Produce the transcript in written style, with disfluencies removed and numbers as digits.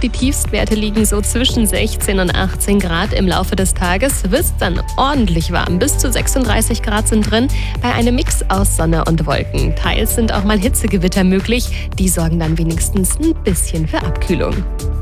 Die Tiefstwerte liegen so zwischen 16 und 18 Grad. Im Laufe des Tages wird es dann ordentlich warm. Bis zu 36 Grad sind drin, bei einem Mix aus Sonne und Wolken. Teils sind auch mal Hitzegewitter möglich. Die sorgen dann wenigstens ein bisschen für Abkühlung.